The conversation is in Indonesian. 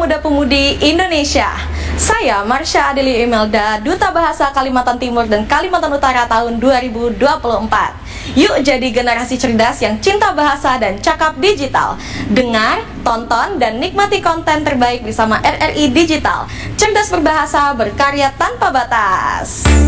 pemuda-pemudi Indonesia. Saya Marsha Adeli Imelda, Duta Bahasa Kalimantan Timur dan Kalimantan Utara tahun 2024. Yuk jadi generasi cerdas yang cinta bahasa dan cakap digital. Dengar, tonton, dan nikmati konten terbaik bersama RRI Digital. Cerdas berbahasa, berkarya tanpa batas.